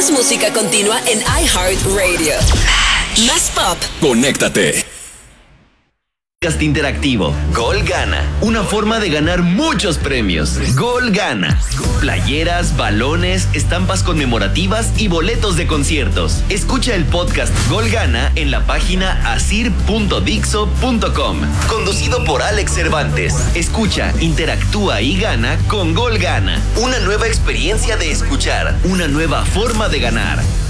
Más música continua en iHeartRadio. Más pop. Conéctate. Podcast interactivo. Gol Gana. Una forma de ganar muchos premios. Gol Gana. Playeras, balones, estampas conmemorativas y boletos de conciertos. Escucha el podcast Gol Gana en la página asir.dixo.com. Conducido por Alex Cervantes. Escucha, interactúa y gana con Gol Gana. Una nueva experiencia de escuchar. Una nueva forma de ganar.